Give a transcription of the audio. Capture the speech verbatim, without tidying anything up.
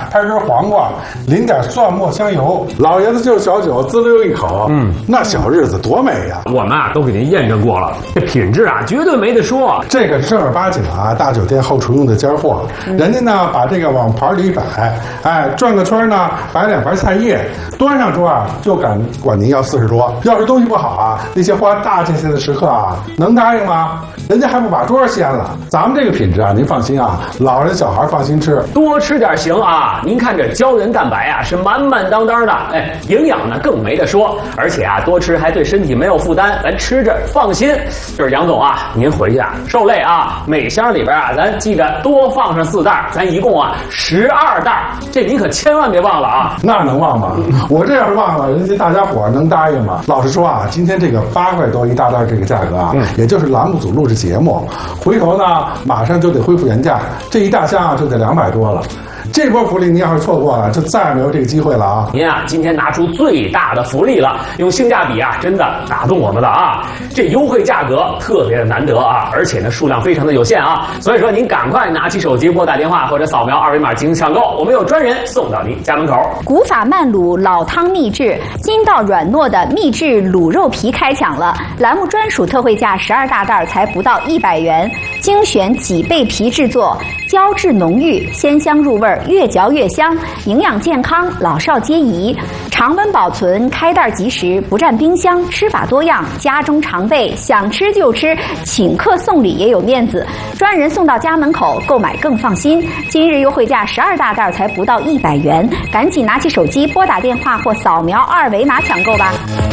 拍根黄瓜，淋点蒜末香油，老爷子就是小酒，滋溜一口，嗯，那小日子多美呀！ 我们啊都给您验证过了，这品质啊绝对没得说。 这个正儿八经啊，大酒店后厨用的尖货，嗯、人家呢把这个往盘里一摆，哎，转个圈呢，摆两盘菜叶，端上桌啊就敢管您要四十多。要是东西不好啊，那些花大价钱的食客啊，能答应吗？人家还不把桌掀了。咱们这个品质啊，您放心啊，老人小孩放心吃， 多吃点行啊。您看这胶原蛋白啊是满满当当的，哎，营养呢更没得说，而且啊多吃还对身体没有负担，咱吃着放心。就是杨总啊，您回去啊受累啊，每箱里边啊咱记着多放上四袋，咱一共啊十二袋，这您可千万别忘了啊。 那能忘吗？我这要是忘了，人家大家伙能答应吗？老实说啊，今天这个八块多一大袋这个价格啊，嗯、也就是栏目组录制节目，回头呢马上就得恢复原价，这一大箱啊就得两百多了。这波福利您要是错过了，就再也没有这个机会了啊！ 您啊，今天拿出最大的福利了，用性价比啊，真的打动我们了啊！这优惠价格特别的难得啊，而且呢数量非常的有限啊，所以说您赶快拿起手机拨打电话或者扫描二维码进行抢购，我们有专人送到您家门口。 古法慢卤老汤秘制，筋道软糯的秘制卤肉皮开抢了，栏目专属特惠价十二大袋才不到一百元，精选几倍皮制作，胶质浓郁，鲜香入味。越嚼越香，营养健康，老少皆宜。常温保存，开袋即食，不占冰箱，吃法多样，家中常备，想吃就吃，请客送礼也有面子，专人送到家门口，购买更放心。今日优惠价十二大袋才不到一百元，赶紧拿起手机拨打电话或扫描二维码抢购吧。